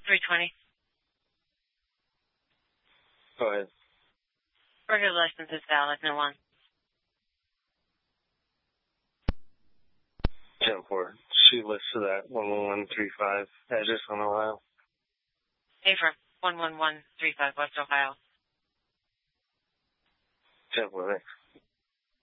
320. Go ahead. Regular license is valid, no one. 10-4. She listed at 11135. Address on Ohio. Affirm. 11135 West Ohio. 10-4, thanks.